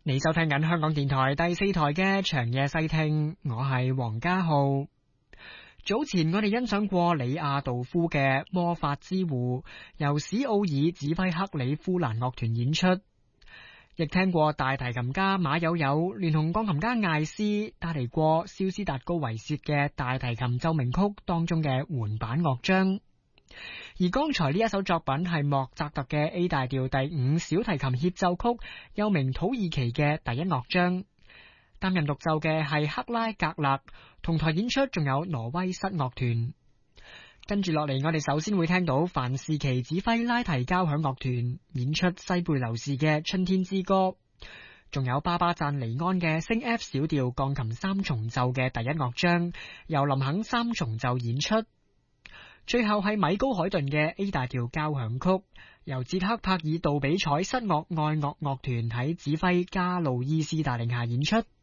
你收聽緊香港電台第四台嘅長夜細聽，我係黃家浩。早前我哋欣賞過李亞道夫嘅《魔法之湖》，由史奧爾指揮克里夫蘭樂團演出，亦聽過大提琴家馬友友聯同鋼琴家艾斯帶嚟過肖斯達高維薛嘅大提琴奏鳴曲當中嘅緩板樂章。而剛才呢一首作品係莫扎特嘅 A 大調第5小提琴協奏曲，又名土耳其嘅第1樂章。擔任獨奏嘅係克拉格勒，同台演出仲有挪威室樂團。跟住落嚟，我哋首先會聽到范士奇指揮拉提交響樂團演出西貝流士嘅春天之歌，仲有巴巴贊尼安嘅升 F 小調鋼琴三重奏嘅第1樂章，由林肯三重奏演出。最後係米高海頓嘅 A 大調交響曲，由捷克帕爾杜比采室樂愛樂樂團喺指揮加路伊斯帶領下演出。